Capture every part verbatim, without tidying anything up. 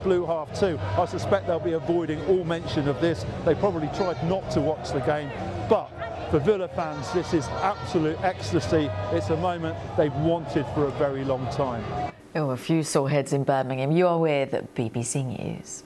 Blue half two. I suspect they'll be avoiding all mention of this. They probably tried not to watch the game, but for Villa fans, this is absolute ecstasy. It's a moment they've wanted for a very long time. Oh, a few sore heads in Birmingham. You are with B B C News.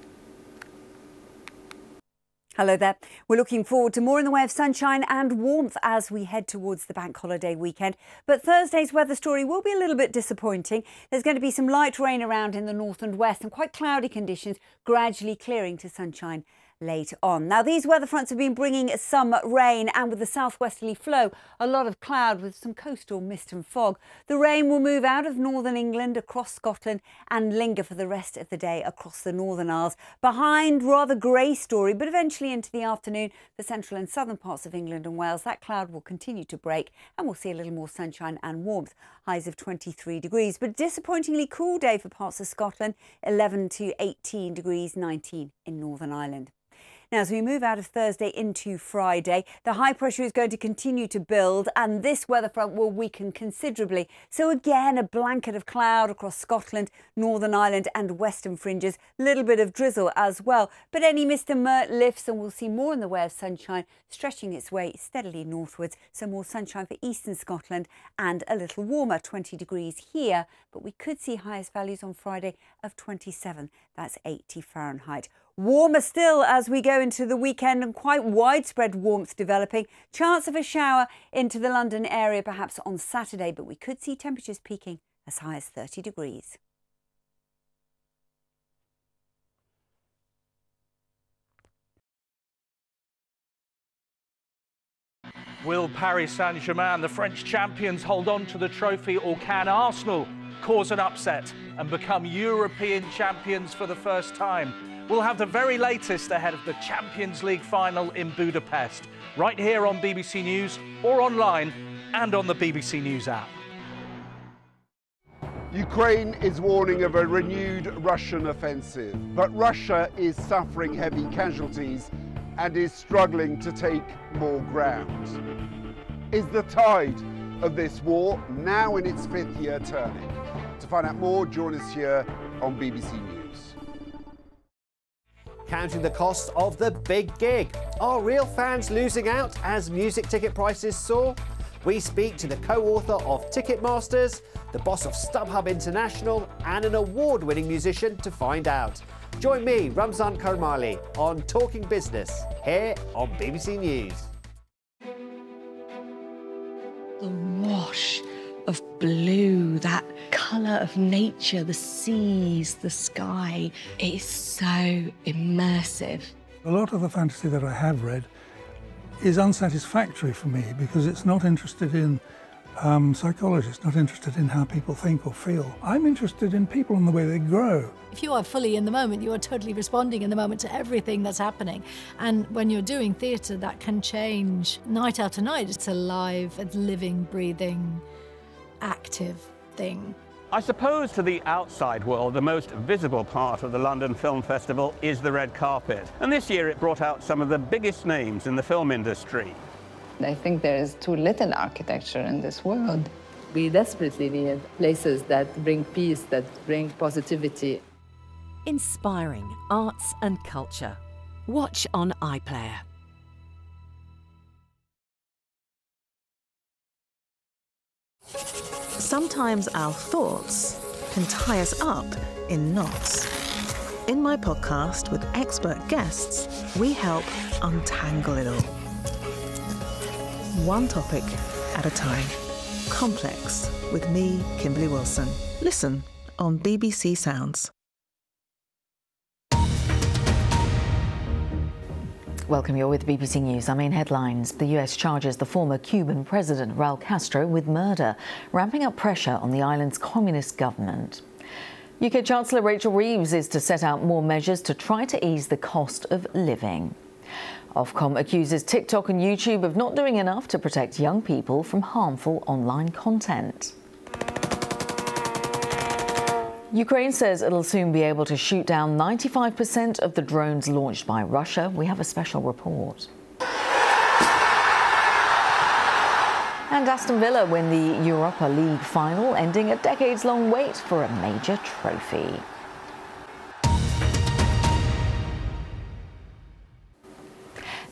Hello there. We're looking forward to more in the way of sunshine and warmth as we head towards the bank holiday weekend. But Thursday's weather story will be a little bit disappointing. There's going to be some light rain around in the north and west and quite cloudy conditions, gradually clearing to sunshine late on. Now, these weather fronts have been bringing some rain, and with the southwesterly flow, a lot of cloud with some coastal mist and fog. The rain will move out of northern England across Scotland and linger for the rest of the day across the Northern Isles. Behind, rather grey story, but eventually into the afternoon, the central and southern parts of England and Wales, that cloud will continue to break and we'll see a little more sunshine and warmth. Highs of twenty-three degrees, but disappointingly cool day for parts of Scotland, eleven to eighteen degrees, nineteen in Northern Ireland. Now, as we move out of Thursday into Friday, the high pressure is going to continue to build and this weather front will weaken considerably. So again, a blanket of cloud across Scotland, Northern Ireland and western fringes. A little bit of drizzle as well. But any mist and murk lifts and we'll see more in the way of sunshine stretching its way steadily northwards. So more sunshine for eastern Scotland and a little warmer, twenty degrees here. But we could see highest values on Friday of twenty-seven. That's eighty Fahrenheit. Warmer still as we go into the weekend and quite widespread warmth developing. Chance of a shower into the London area perhaps on Saturday, but we could see temperatures peaking as high as thirty degrees. Will Paris Saint-Germain, the French champions, hold on to the trophy, or can Arsenal cause an upset and become European champions for the first time? We'll have the very latest ahead of the Champions League final in Budapest, right here on B B C News or online and on the B B C News app. Ukraine is warning of a renewed Russian offensive, but Russia is suffering heavy casualties and is struggling to take more ground. Is the tide of this war now in its fifth year turning? To find out more, join us here on B B C News. Counting the cost of the big gig. Are real fans losing out as music ticket prices soar? We speak to the co-author of Ticketmasters, the boss of StubHub International and an award-winning musician to find out. Join me, Ramzan Karmali, on Talking Business here on B B C News. The wash of blue, that colour of nature, the seas, the sky. It is so immersive. A lot of the fantasy that I have read is unsatisfactory for me because it's not interested in um, psychology, it's not interested in how people think or feel. I'm interested in people and the way they grow. If you are fully in the moment, you are totally responding in the moment to everything that's happening. And when you're doing theatre, that can change night after night. It's a live, it's living, breathing, active thing. I suppose to the outside world, the most visible part of the London Film Festival is the red carpet. And this year it brought out some of the biggest names in the film industry. I think there is too little architecture in this world. We desperately need places that bring peace, that bring positivity. Inspiring arts and culture. Watch on iPlayer. Sometimes our thoughts can tie us up in knots. In my podcast with expert guests, we help untangle it all. One topic at a time. Complex with me, Kimberly Wilson. Listen on B B C Sounds. Welcome, you're with B B C News. Our main headlines. The U S charges the former Cuban president, Raul Castro, with murder, ramping up pressure on the island's communist government. U K Chancellor Rachel Reeves is to set out more measures to try to ease the cost of living. Ofcom accuses TikTok and YouTube of not doing enough to protect young people from harmful online content. Ukraine says it'll soon be able to shoot down ninety-five percent of the drones launched by Russia. We have a special report. And Aston Villa win the Europa League final, ending a decades-long wait for a major trophy.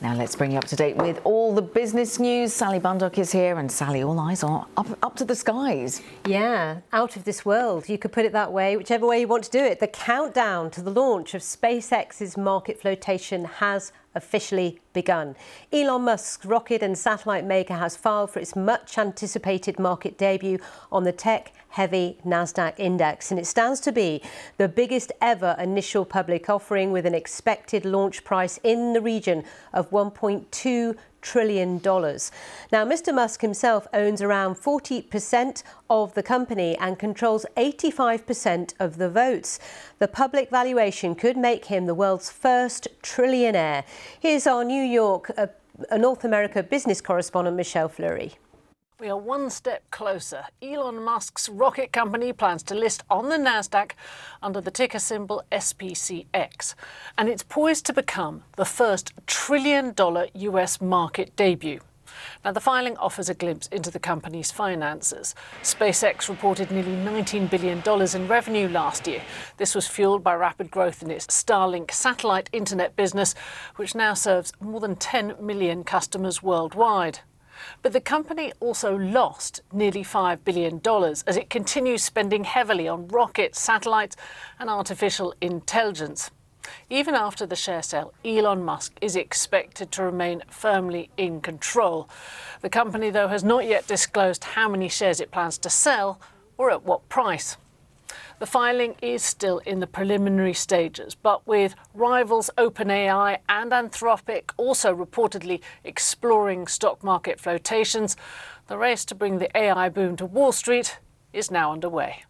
Now let's bring you up to date with all the business news. Sally Bundock is here, and Sally, all eyes are up, up to the skies. Yeah, out of this world, you could put it that way, whichever way you want to do it. The countdown to the launch of SpaceX's market flotation has officially begun. Elon Musk's rocket and satellite maker has filed for its much anticipated market debut on the tech-heavy NASDAQ index, and it stands to be the biggest ever initial public offering, with an expected launch price in the region of one point two trillion dollars. Now, Mister Musk himself owns around forty percent of the company and controls eighty-five percent of the votes. The public valuation could make him the world's first trillionaire. Here's our New York, uh, North America business correspondent, Michelle Fleury. We are one step closer. Elon Musk's rocket company plans to list on the NASDAQ under the ticker symbol S P C X, and it's poised to become the first trillion-dollar U S market debut. Now, the filing offers a glimpse into the company's finances. SpaceX reported nearly nineteen billion dollars in revenue last year. This was fueled by rapid growth in its Starlink satellite internet business, which now serves more than ten million customers worldwide. But the company also lost nearly five billion dollars as it continues spending heavily on rockets, satellites and artificial intelligence. Even after the share sale, Elon Musk is expected to remain firmly in control. The company, though, has not yet disclosed how many shares it plans to sell or at what price. The filing is still in the preliminary stages, but with rivals OpenAI and Anthropic also reportedly exploring stock market flotations, the race to bring the A I boom to Wall Street is now underway.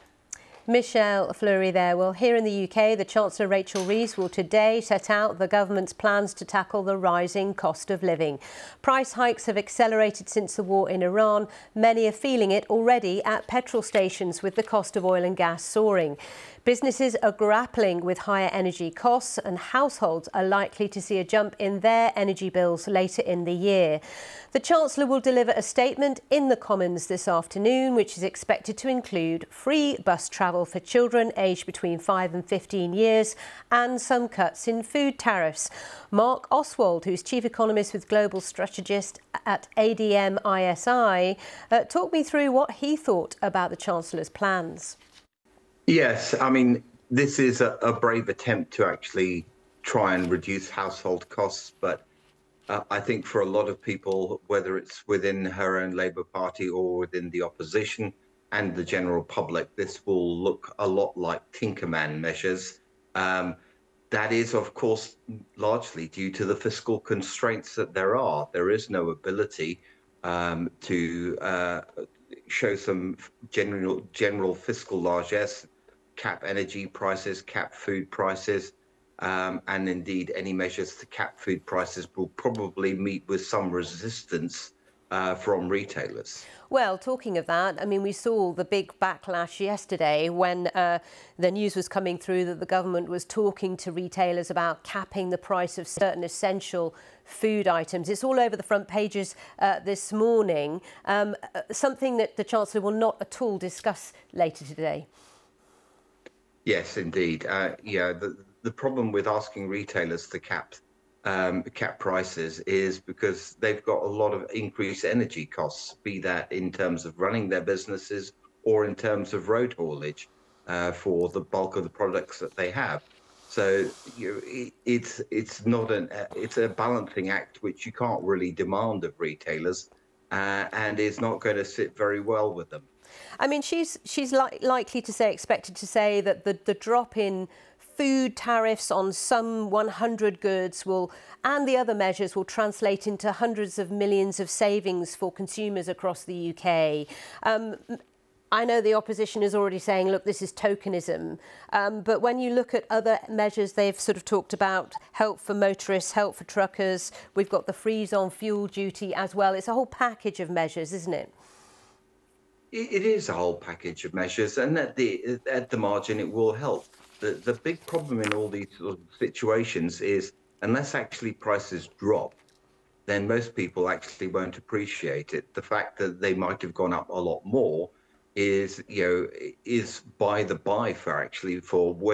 Michelle Fleury there. Well, here in the U K, the Chancellor Rachel Reeves will today set out the government's plans to tackle the rising cost of living. Price hikes have accelerated since the war in Iran. Many are feeling it already at petrol stations, with the cost of oil and gas soaring. Businesses are grappling with higher energy costs, and households are likely to see a jump in their energy bills later in the year. The Chancellor will deliver a statement in the Commons this afternoon, which is expected to include free bus travel for children aged between five and fifteen years and some cuts in food tariffs. Mark Oswald, who's Chief Economist with Global Strategist at A D M I S I, uh, talked me through what he thought about the Chancellor's plans. Yes, I mean, this is a, a brave attempt to actually try and reduce household costs, but uh, I think for a lot of people, whether it's within her own Labour Party or within the opposition and the general public, this will look a lot like Tinkerman measures. Um, that is, of course, largely due to the fiscal constraints that there are. There is no ability um, to uh, show some general, general fiscal largesse, cap energy prices, cap food prices, um, and indeed any measures to cap food prices will probably meet with some resistance uh, from retailers. Well, talking of that, I mean, we saw the big backlash yesterday when uh, the news was coming through that the government was talking to retailers about capping the price of certain essential food items. It's all over the front pages uh, this morning, um, something that the Chancellor will not at all discuss later today. Yes, indeed. Uh, yeah, the, the problem with asking retailers to cap um, cap prices is because they've got a lot of increased energy costs, be that in terms of running their businesses or in terms of road haulage uh, for the bulk of the products that they have. So you know, it, it's it's not an it's a balancing act which you can't really demand of retailers, uh, and is not going to sit very well with them. I mean, she's she's li likely to say, expected to say that the the drop in food tariffs on some one hundred goods will, and the other measures will translate into hundreds of millions of savings for consumers across the U K. Um, I know the opposition is already saying, look, this is tokenism. Um, but when you look at other measures, they've sort of talked about help for motorists, help for truckers. We've got the freeze on fuel duty as well. It's a whole package of measures, isn't it? It is a whole package of measures, and at the at the margin, it will help. The the big problem in all these sort of situations is unless actually prices drop, then most people actually won't appreciate it. The fact that they might have gone up a lot more is, you know, is by the by for actually for